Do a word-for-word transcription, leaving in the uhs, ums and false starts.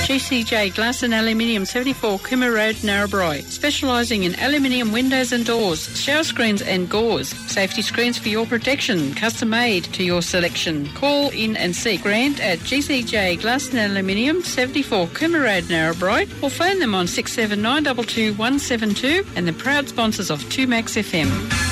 G C J Glass and Aluminium, seventy-four Cooma Road, Narrabri. Specialising in aluminium windows and doors, shower screens and gauze. Safety screens for your protection, custom made to your selection. Call in and see Grant at G C J Glass and Aluminium, seventy-four Cooma Road, Narrabri, or phone them on six seven nine two two one seven two, and the proud sponsors of two Max F M.